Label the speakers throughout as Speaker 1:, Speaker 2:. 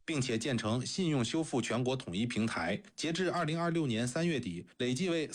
Speaker 1: 并且建成信用修复全国统一平台。截至2026年3月底，累计为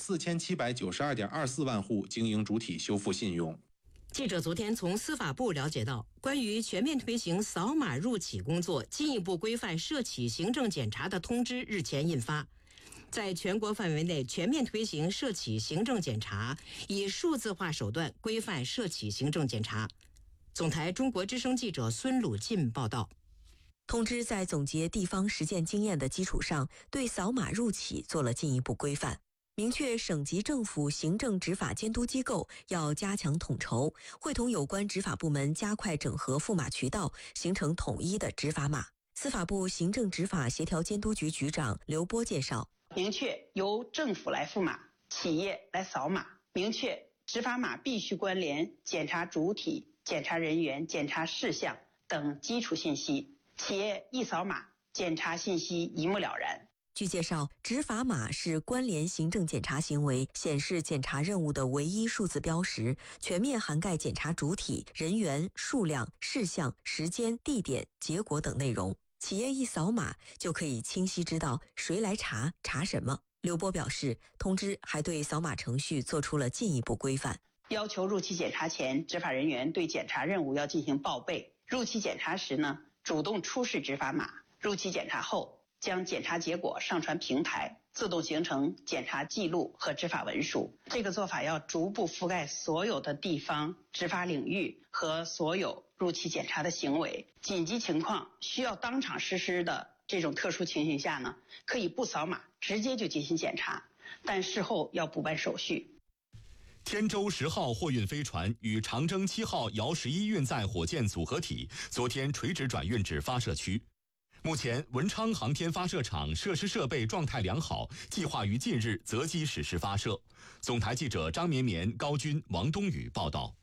Speaker 1: 4792.24万户经营主体修复信用。
Speaker 2: 记者昨天从司法部了解到，关于全面推行扫码入企工作，进一步规范涉企行政检查的通知日前印发。在全国范围内全面推行涉企行政检查，以数字化手段规范涉企行政检查。总台中国之声记者孙鲁进报道。
Speaker 3: 通知在总结地方实践经验的基础上，对扫码入企做了进一步规范。明确省级政府行政执法监督机构要加强统筹，会同有关执法部门加快整合付码渠道，形成统一的执法码。司法部行政执法协调监督局局长刘波介绍，
Speaker 4: 明确由政府来付码，企业来扫码，明确执法码必须关联检查主体、检查人员、检查事项等基础信息，企业一扫码，检查信息一目了然。
Speaker 3: 据介绍，执法码是关联行政检查行为、显示检查任务的唯一数字标识，全面涵盖检查主体、人员、数量、事项、时间、地点、结果等内容。企业一扫码就可以清晰知道谁来查，查什么。刘波表示，通知还对扫码程序做出了进一步规范，
Speaker 4: 要求入企检查前，执法人员对检查任务要进行报备。入企检查时呢，主动出示执法码；入企检查后，将检查结果上传平台，自动形成检查记录和执法文书。这个做法要逐步覆盖所有的地方执法领域和所有入企检查的行为。紧急情况需要当场实施的这种特殊情形下呢，可以不扫码直接就进行检查，但事后要补办手续。
Speaker 5: 天舟10号货运飞船与长征7号遥11运载火箭组合体昨天垂直转运至发射区。目前，文昌航天发射场设施设备状态良好，计划于近日择机实施发射。总台记者张绵绵、高军、王冬雨报道。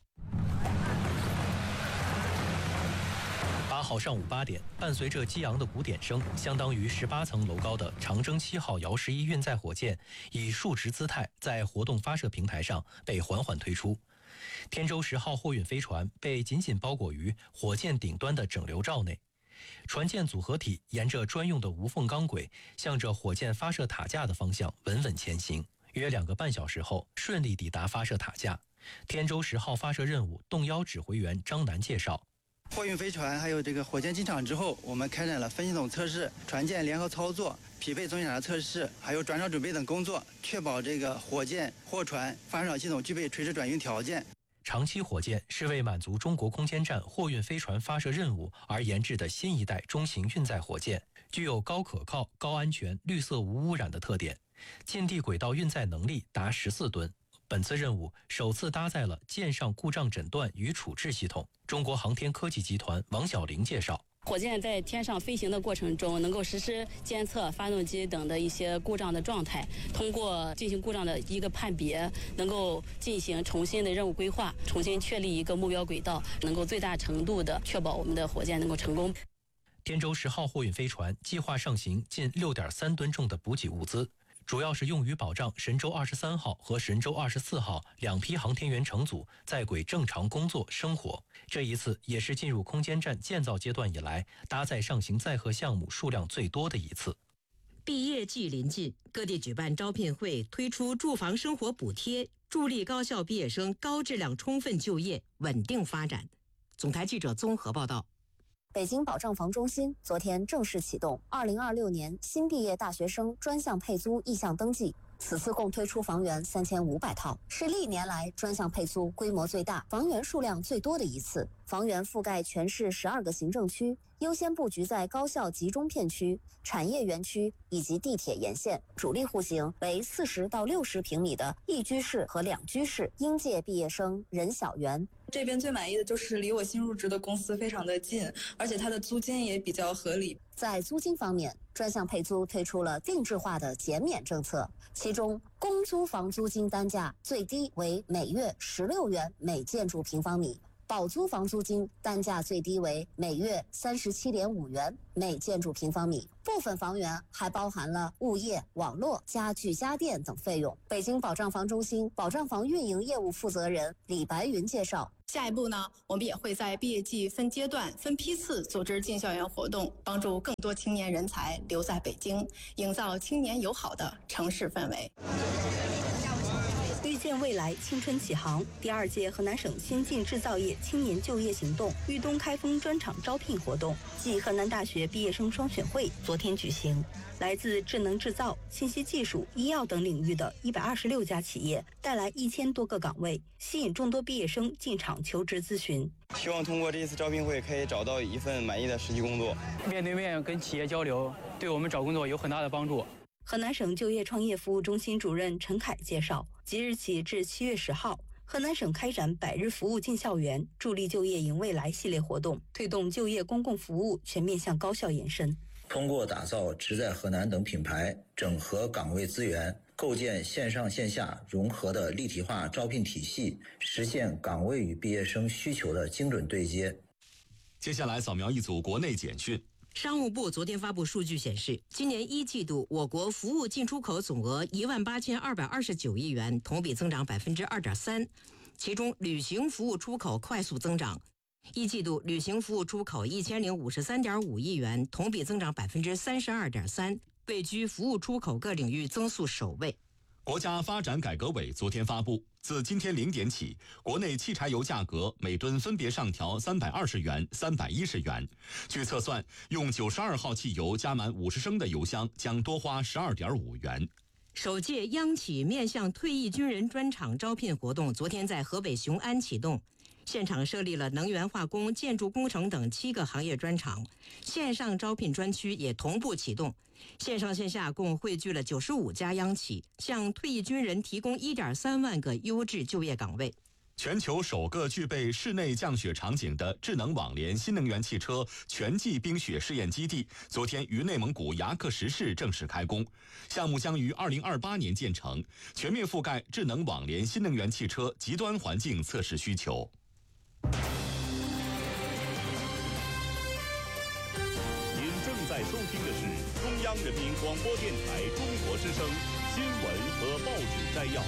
Speaker 6: 8号上午8点，伴随着激昂的鼓点声，相当于18层楼高的长征7号遥11运载火箭以竖直姿态在活动发射平台上被缓缓推出。天舟10号货运飞船被紧紧包裹于火箭顶端的整流罩内。船舰组合体沿着专用的无缝钢轨，向着火箭发射塔架的方向稳稳前行。约2个半小时后，顺利抵达发射塔架。天舟10号发射任务动幺指挥员张楠介绍，
Speaker 7: 货运飞船还有这个火箭进场之后，我们开展了分系统测试、船舰联合操作、匹配总检查测试，还有转场准备等工作，确保这个火箭、货船、发射场系统具备垂直转运条件。
Speaker 6: 长期火箭是为满足中国空间站货运飞船发射任务而研制的新一代中型运载火箭，具有高可靠、高安全、绿色无污染的特点，近地轨道运载能力达14吨。本次任务首次搭载了舰上故障诊断与处置系统。中国航天科技集团王晓玲介绍，
Speaker 8: 火箭在天上飞行的过程中，能够实时监测发动机等的一些故障的状态，通过进行故障的一个判别，能够进行重新的任务规划，重新确立一个目标轨道，能够最大程度的确保我们的火箭能够成功。
Speaker 6: 天舟10号货运飞船计划上行近6.3吨重的补给物资，主要是用于保障神舟23号和神舟24号2批航天员乘组在轨正常工作生活。这一次也是进入空间站建造阶段以来搭载上行载荷项目数量最多的一次。
Speaker 2: 毕业季临近，各地举办招聘会，推出住房生活补贴，助力高校毕业生高质量充分就业、稳定发展。总台记者综合报道。
Speaker 9: 北京保障房中心昨天正式启动2026年新毕业大学生专项配租意向登记。此次共推出房源3500套，是历年来专项配租规模最大、房源数量最多的一次。房源覆盖全市12个行政区，优先布局在高校集中片区、产业园区以及地铁沿线。主力户型为40到60平米的一居室和2居室，应届毕业生人小园。
Speaker 10: 这边最满意的就是离我新入职的公司非常的近，而且它的租金也比较合理。
Speaker 9: 在租金方面，专项配租推出了定制化的减免政策，其中公租房租金单价最低为每月16元每建筑平方米， 保租房租金单价最低为每月37.5元每建筑平方米，部分房源还包含了物业、网络、家具、家电等费用。北京保障房中心保障房运营业务负责人李白云介绍，
Speaker 11: 下一步呢，我们也会在毕业季分阶段、分批次组织进校园活动，帮助更多青年人才留在北京，营造青年友好的城市氛围。
Speaker 12: 遇见未来，青春启航。第2届河南省先进制造业青年就业行动豫东开封专场招聘活动暨河南大学毕业生双选会昨天举行。来自智能制造、信息技术、医药等领域的126家企业，带来1000多个岗位，吸引众多毕业生进场求职咨询。
Speaker 13: 希望通过这一次招聘会，可以找到一份满意的实际工作。
Speaker 14: 面对面跟企业交流，对我们找工作有很大的帮助。
Speaker 12: 河南省就业创业服务中心主任陈凯介绍，即日起至7月10号，河南省开展100日服务进校园，助力就业迎未来系列活动，推动就业公共服务全面向高校延伸。
Speaker 15: 通过打造职在河南等品牌，整合岗位资源，构建线上线下融合的立体化招聘体系，实现岗位与毕业生需求的精准对接。
Speaker 5: 接下来扫描一组国内简讯。
Speaker 2: 商务部昨天发布数据显示，今年1季度我国服务进出口总额18229亿元，同比增长2.3%，其中旅行服务出口快速增长。1季度旅行服务出口1053.5亿元，同比增长32.3%，位居服务出口各领域增速首位。
Speaker 5: 国家发展改革委昨天发布，自今天0点起，国内汽柴油价格每吨分别上调320元、310元。据测算，用92号汽油加满50升的油箱将多花12.5元。
Speaker 2: 首届央企面向退役军人专场招聘活动昨天在河北雄安启动，现场设立了能源化工、建筑工程等7个行业专场，线上招聘专区也同步启动。线上线下共汇聚了95家央企，向退役军人提供1.3万个优质就业岗位。
Speaker 5: 全球首个具备室内降雪场景的智能网联新能源汽车全季冰雪试验基地，昨天于内蒙古牙克什市正式开工。项目将于2028年建成，全面覆盖智能网联新能源汽车极端环境测试需求。
Speaker 16: 您正在收听的是中央人民广播电台中国之声新闻和报纸摘要。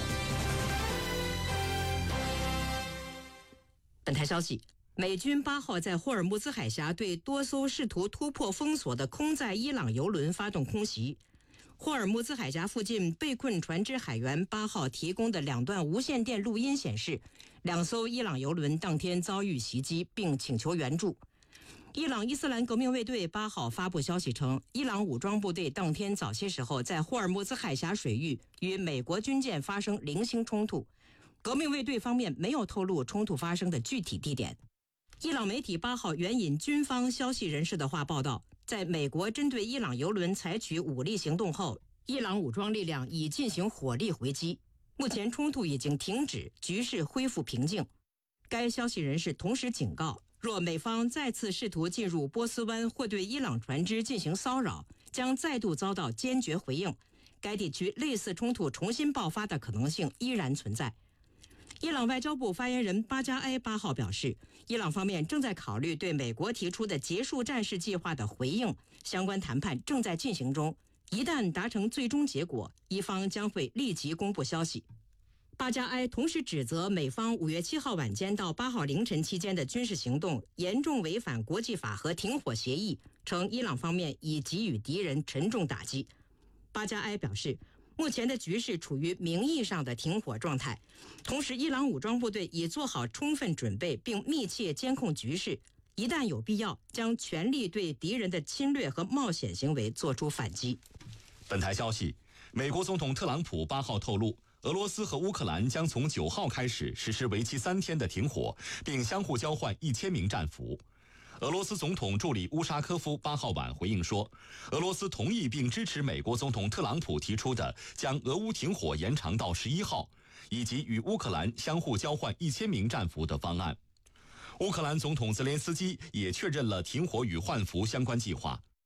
Speaker 2: 本台消息，美军8号在霍尔木兹海峡对多艘试图突破封锁的空载伊朗油轮发动空袭。霍尔木兹海峡附近被困船只海员8号提供的2段无线电录音显示，2艘伊朗油轮当天遭遇袭击，并请求援助。伊朗伊斯兰革命卫队8号发布消息称，伊朗武装部队当天早些时候在霍尔木兹海峡水域与美国军舰发生零星冲突。革命卫队方面没有透露冲突发生的具体地点。伊朗媒体8号援引军方消息人士的话报道，在美国针对伊朗油轮采取武力行动后，伊朗武装力量已进行火力回击，目前冲突已经停止，局势恢复平静。该消息人士同时警告，若美方再次试图进入波斯湾或对伊朗船只进行骚扰，将再度遭到坚决回应。该地区类似冲突重新爆发的可能性依然存在。伊朗外交部发言人巴加埃8号表示，伊朗方面正在考虑对美国提出的结束战事计划的回应，相关谈判正在进行中，一旦达成最终结果，伊方将会立即公布消息。巴加埃同时指责美方5月7号晚间到8号凌晨期间的军事行动严重违反国际法和停火协议，称伊朗方面已给予敌人沉重打击。巴加埃表示，目前的局势处于名义上的停火状态，同时伊朗武装部队已做好充分准备并密切监控局势，一旦有必要将全力对敌人的侵略和冒险行为作出反击。
Speaker 5: 本台消息，美国总统特朗普8号透露，俄罗斯和乌克兰将从9号开始实施为期3天的停火，并相互交换1000名战俘。俄罗斯总统助理乌沙科夫8号晚回应说，俄罗斯同意并支持美国总统特朗普提出的将俄乌停火延长到11号，以及与乌克兰相互交换1000名战俘的方案。乌克兰总统泽连斯基也确认了停火与换俘相关计划。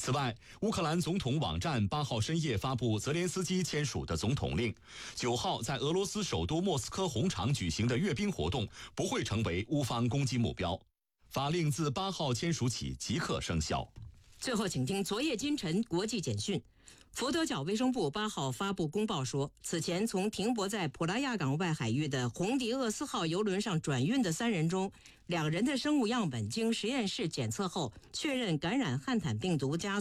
Speaker 5: 此外，乌克兰总统网站8号深夜发布泽连斯基签署的总统令，9号在俄罗斯首都莫斯科红场举行的阅兵活动不会成为乌方攻击目标。法令自8号签署起即刻生效。
Speaker 2: 最后，请听昨夜今晨国际简讯。佛得角卫生部8号发布公报说，此前从停泊在普拉亚港外海域的红迪厄斯号邮轮上转运的3人中，2人的生物样本经实验室检测后确认感染汉坦病毒家